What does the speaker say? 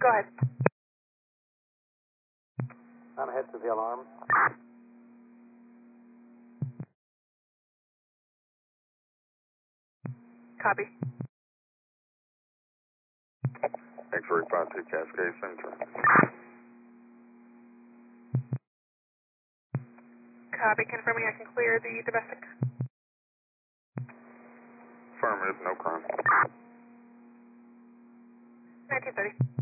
Go ahead. I'm ahead to the alarm. Copy. X-ray 52 Cascade Center. Copy. Confirming I can clear the domestic. Affirmative, no crime. 1930.